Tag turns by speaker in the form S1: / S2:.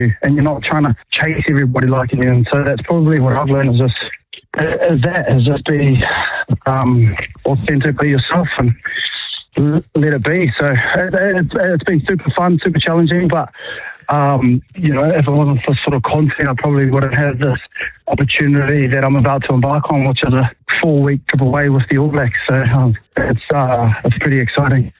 S1: and you're not trying to chase everybody like you. And so that's probably what I've learned is just be authentic, be yourself, and let it be. So it's been super fun, super challenging, but if it wasn't for sort of content, I probably wouldn't have this opportunity that I'm about to embark on, which is a 4-week trip away with the All Blacks. So it's pretty exciting.